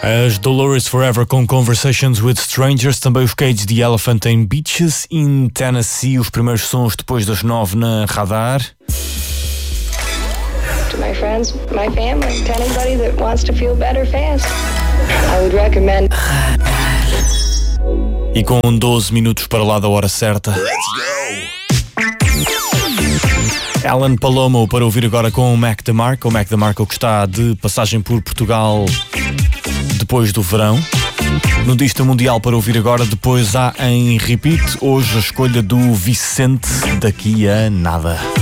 As Dolores Forever com Conversations with Strangers, também os Cage the Elephant em Beaches in Tennessee, os primeiros sons depois das 9 na Radar. To my friends, my family, to anybody that wants to feel better fast, I would recommend. E com 12 minutos para lá da hora certa. Let's go! Alan Palomo para ouvir agora com o Mac DeMarco. O Mac DeMarco que está de passagem por Portugal depois do verão. No Dista Mundial para ouvir agora, depois há em repeat, hoje a escolha do Vicente, daqui a nada.